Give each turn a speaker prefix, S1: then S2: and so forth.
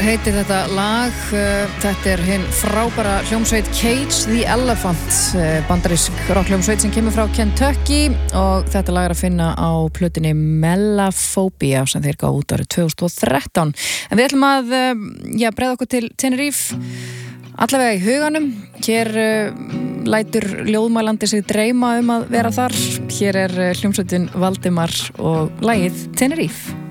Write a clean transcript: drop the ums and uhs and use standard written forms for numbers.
S1: heitir þetta lag. Þetta hinn frábæra hljómsveit Cage the Elephant, bandarísk rockhljómsveit sem kemur frá Kentucky og þetta lag að finna á plötunni Mellaphobia sem þeir gáfu út árið 2013. En við ætlum að breiða okkur til Tenerife, allavega í huganum. Hér lætur ljóðmælandi sig dreyma að vera þar. Hér hljómsveitin Valdimar og lagið Tenerife.